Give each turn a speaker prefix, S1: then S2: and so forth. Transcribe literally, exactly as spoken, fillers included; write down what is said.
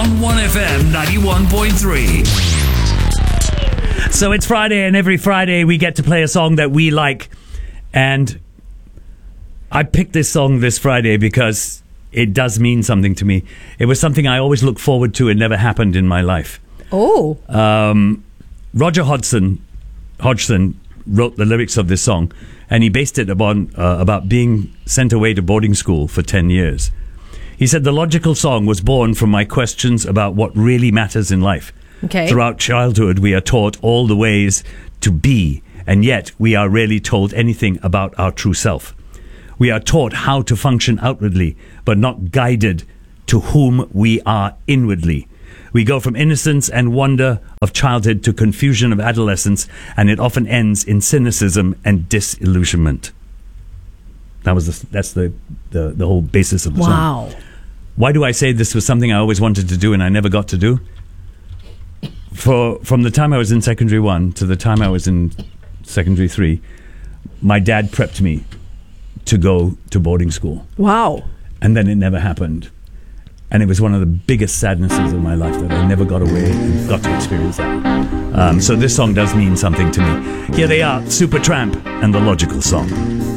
S1: on one F M ninety-one point three.
S2: So it's Friday, and every Friday we get to play a song that we like. And I picked this song this Friday because it does mean something to me. It was something I always look forward to and never happened in my life.
S3: Oh.
S2: Um, Roger Hodgson, Hodgson wrote the lyrics of this song, and he based it upon, uh, about being sent away to boarding school for ten years. He said, the logical song was born from my questions about what really matters in life.
S3: Okay.
S2: Throughout childhood, we are taught all the ways to be, and yet we are rarely told anything about our true self. We are taught how to function outwardly, but not guided to whom we are inwardly. We go from innocence and wonder of childhood to confusion of adolescence, and it often ends in cynicism and disillusionment. That was the, that's the, the, the whole basis of the
S3: wow.
S2: song. Why do I say this was something I always wanted to do and I never got to do? For from the time I was in secondary one to the time I was in secondary three, my dad prepped me to go to boarding school.
S3: Wow.
S2: And then it never happened. And it was one of the biggest sadnesses of my life that I never got away and got to experience that. Um, so this song does mean something to me. Here they are, Supertramp and The Logical Song.